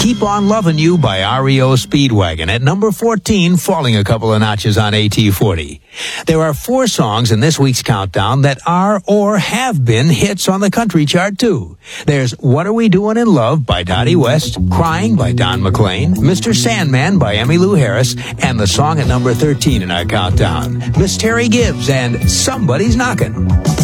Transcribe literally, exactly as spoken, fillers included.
Keep On Lovin' You by R E O Speedwagon at number fourteen, falling a couple of notches on A T forty. There are four songs in this week's countdown that are or have been hits on the country chart, too. There's What Are We Doing in Love by Dottie West, Crying by Don McLean, Mister Sandman by Emmylou Harris, and the song at number thirteen in our countdown, Miss Terry Gibbs and Somebody's Knockin'.